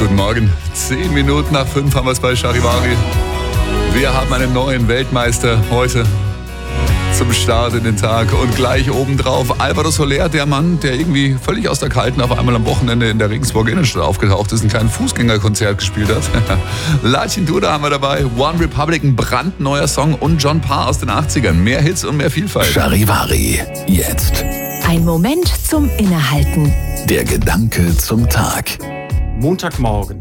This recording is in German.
Guten Morgen. 10 Minuten nach 5 haben wir es bei Charivari. Wir haben einen neuen Weltmeister heute zum Start in den Tag. Und gleich obendrauf Álvaro Soler, der Mann, der irgendwie völlig aus der Kalten auf einmal am Wochenende in der Regensburger Innenstadt aufgetaucht ist und kein Fußgängerkonzert gespielt hat. Lachin Duda haben wir dabei, One Republic, ein brandneuer Song und John Parr aus den 80ern. Mehr Hits und mehr Vielfalt. Charivari, jetzt. Ein Moment zum Innehalten. Der Gedanke zum Tag. Montagmorgen.